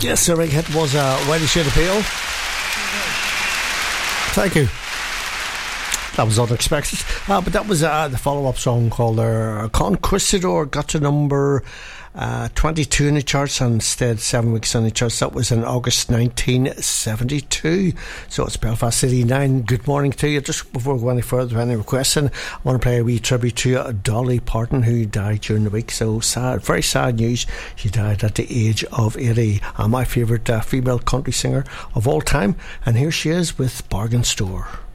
Yes, the big hit was Why Did She Appeal? Thank you. That was unexpected. But that was the follow-up song called Conquistador. Got to number 22 in the charts and stayed 7 weeks on the charts. That was in August 1972. So it's Belfast City 9. Good morning to you. Just before we go any further, any requesting, I want to play a wee tribute to Dolly Parton, who died during the week. So sad, very sad news. She died at the age of 80. My favourite female country singer of all time. And here she is with Bargain Store.